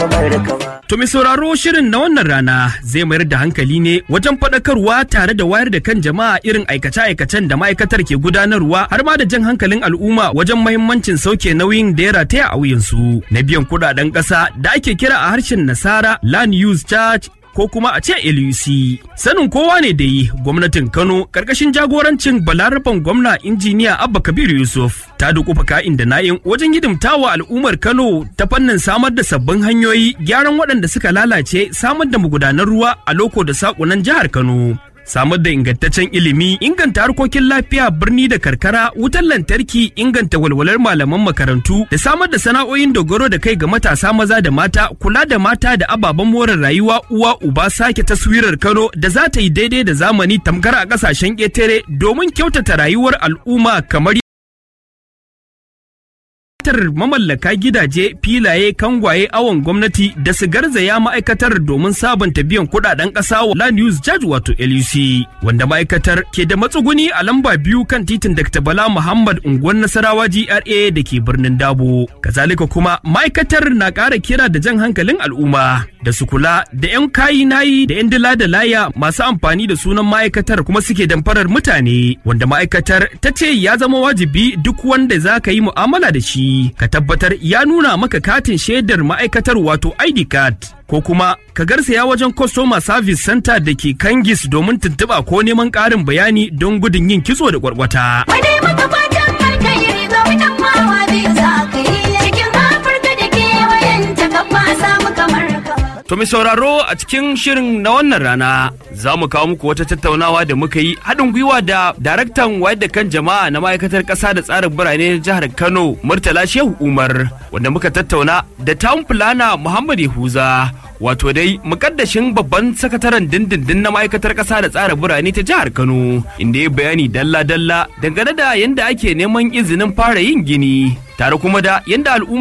kamar ka ba. To mai sauraro shirin na wannan rana zai mayar da hankali ne wajen faɗakarwa tare da wayar da kan jama'a irin aikace-aikacen da ma'aikatar ke gudanarwa har ma da jan hankalin al'umma wajen mahimmancin sauke nauyin da ya rataya a wuyansu na biyan kuɗaɗen ƙasa da ake kira a harshen Nasara Land Use Charge ko kuma a ce LUC. Sanin kowa ne da yi gwamnatin Kano karkashin jagorancin balaraban gwamna injiniya Abba Kabir Yusuf ta dukufa ka'in da na'in wajen hidimtawa al'ummar Kano ta fannin samar da sabbin hanyoyi, gyaran waɗanda suka lalace, samar da magudanan ruwa a loko da saƙunan jihar Kano. Samar da ingantaccen ilimi, inganta harkokin lafiya birni da karkara, wutar lantarki, inganta walwalar malaman makarantu da samar da sana'o'in dogaro da kai ga matasa maza da mata, kula da mata da ababen more rayuwa, uwa uba sake taswirar Kano da za ta yi daidai da zamani tamkar a ƙasashen ƙetare domin kyautata rayuwar al'umma kamar mamallaka gidaje, filaye, kangwaye, awon gwamnati da su garzaya ma'aikatar domin sabunta biyan kuɗaɗen ƙasa wa Land Use Charge wato LUC, wanda ma'aikatar ke da matsuguni a lamba 2 kan titin Dr. Bala Muhammad unguwar Nasarawa GRA da ke birnin Dabo. Kazalika kuma ma'aikatar na ƙara kira da jan hankalin al'umma da su kula da 'yan kayi nayi da 'yan dila da laya masu amfani da sunan ma'aikatar kuma suke damfarar mutane, wanda ma'aikatar ta ce ya zama wajibi duk wanda za ka yi mu'amala da shi ka tabbatar ya nuna maka katin shaidar ma'aikatar wato ID card ko kuma ka garsaya wajen customer service center da ke Kangis domin tuntuɓa ko neman ƙarin bayani don gudun yin kitso da kwarkwata. To mai sauraro a cikin shirin na wannan rana za mu kawo muku wata tattaunawa da muka yi haɗin gwiwa da daraktan wayar da kan jama'a na ma'aikatar ƙasa da tsarin birane na jihar Kano Murtala Shehu Umar, wanda muka tattauna da town planner Muhammad Yahuza, wato dai mukaddashin babban sakataren dindindin na ma'aikatar ƙasa da tsarin birane ta jihar Kano, inda ya bayani dalla-dalla dangane da yadda ake neman izinin fara yin gini tare kuma da yadda al'umma